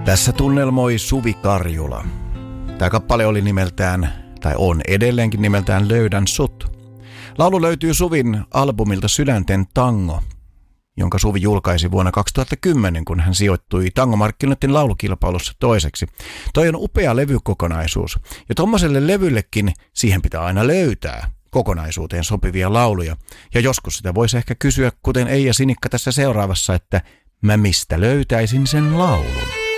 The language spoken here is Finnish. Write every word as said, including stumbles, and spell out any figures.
Tässä tunnelmoi Suvi Karjula. Tämä kappale oli nimeltään, tai on edelleenkin nimeltään Löydän sut. Laulu löytyy Suvin albumilta Sydänten tango, jonka Suvi julkaisi vuonna kaksituhattakymmenen, kun hän sijoittui tangomarkkinoiden laulukilpailussa toiseksi. Toi on upea levykokonaisuus, ja tommoselle levyllekin siihen pitää aina löytää kokonaisuuteen sopivia lauluja. Ja joskus sitä voisi ehkä kysyä, kuten Eija Sinikka tässä seuraavassa, että mä mistä löytäisin sen laulun?